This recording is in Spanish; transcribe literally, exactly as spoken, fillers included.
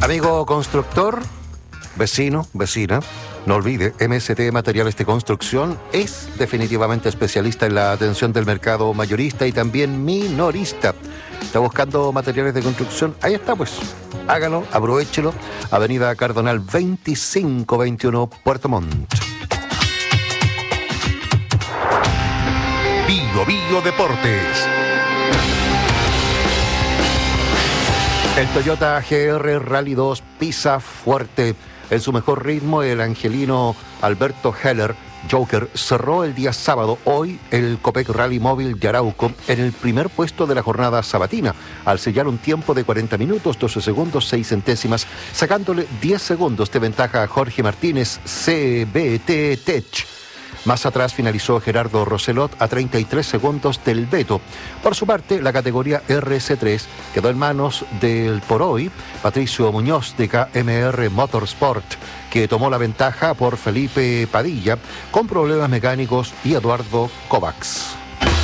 Amigo constructor, vecino, vecina, no olvide, M S T Materiales de Construcción es definitivamente especialista en la atención del mercado mayorista y también minorista. ¿Está buscando materiales de construcción? Ahí está, pues. Hágalo, aprovéchelo. Avenida Cardonal veinticinco veintiuno, Puerto Montt. Bio Bio Deportes. El Toyota G R Rally dos pisa fuerte. En su mejor ritmo, el angelino Alberto Heller, Joker, cerró el día sábado, hoy, el Copec Rally Móvil de Arauco en el primer puesto de la jornada sabatina, al sellar un tiempo de cuarenta minutos, doce segundos, seis centésimas, sacándole diez segundos de ventaja a Jorge Martínez, C B T Tech. Más atrás finalizó Gerardo Roselot a treinta y tres segundos del Beto. Por su parte, la categoría R C tres quedó en manos del por hoy Patricio Muñoz de K M R Motorsport, que tomó la ventaja por Felipe Padilla con problemas mecánicos y Eduardo Kovacs.